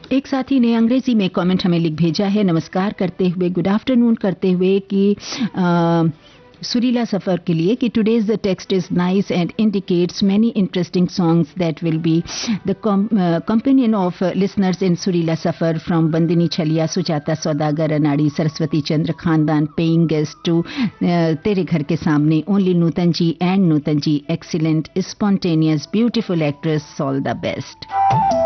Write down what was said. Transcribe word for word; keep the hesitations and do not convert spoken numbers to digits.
एक साथी ने अंग्रेजी में कमेंट हमें लिख भेजा है, नमस्कार करते हुए, गुड आफ्टरनून करते हुए कि आ, सुरीला सफर के लिए कि today's the text is nice and indicates many interesting songs that will be the companion of listeners इन सुरीला सफर फ्रॉम बंदिनी छलिया, सुजाता सौदागर, अनाड़ी, सरस्वती चंद्र, खानदान, पेइंग गेस्ट टू तेरे घर के सामने, only Nutan ji and Nutan ji, excellent, spontaneous, beautiful actress, all the best.